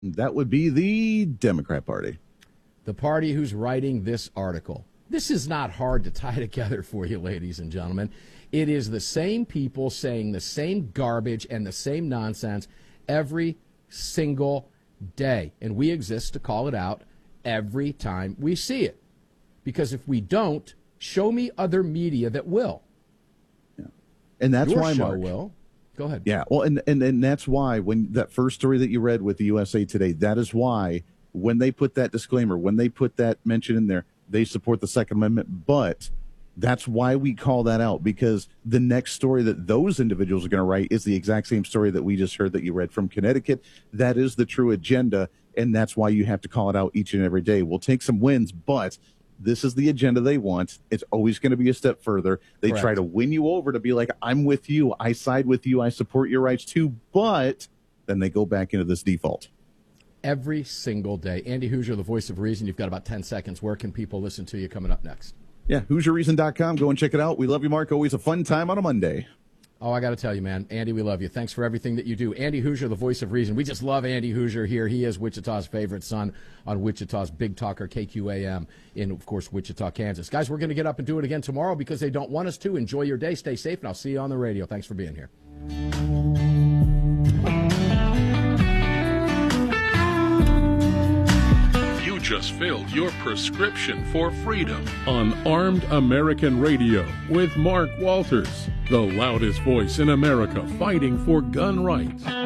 That would be the Democrat Party. The party who's writing this article. This is not hard to tie together for you, ladies and gentlemen. It is the same people saying the same garbage and the same nonsense every single day. And we exist to call it out every time we see it. Because if we don't, show me other media that will. Yeah. And that's Your why, show Mark. will. Go ahead. Yeah, well, and that's why when that first story that you read with the USA Today, that is why when they put that disclaimer, when they put that mention in there, they support the Second Amendment. But that's why we call that out, because the next story that those individuals are going to write is the exact same story that we just heard that you read from Connecticut. That is the true agenda, and that's why you have to call it out each and every day. We'll take some wins, but this is the agenda they want. It's always going to be a step further. They Correct. try to win you over to be like, I'm with you, I side with you, I support your rights too, but then they go back into this default. Every single day. Andy Hoosier, the voice of reason. You've got about 10 seconds. Where can people listen to you coming up next? Yeah, HoosierReason.com. Go and check it out. We love you, Mark. Always a fun time on a Monday. Oh, I got to tell you, man. Andy, we love you. Thanks for everything that you do. Andy Hoosier, the voice of reason. We just love Andy Hoosier here. He is Wichita's favorite son on Wichita's Big Talker KQAM in, of course, Wichita, Kansas. Guys, we're going to get up and do it again tomorrow because they don't want us to. Enjoy your day. Stay safe, and I'll see you on the radio. Thanks for being here. You just filled your prescription for freedom on Armed American Radio with Mark Walters, the loudest voice in America fighting for gun rights.